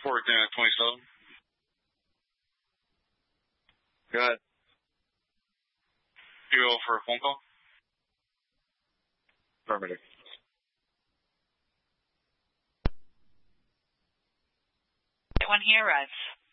Fort 27. Go ahead. You go for a phone call? Affirmative. When he arrives.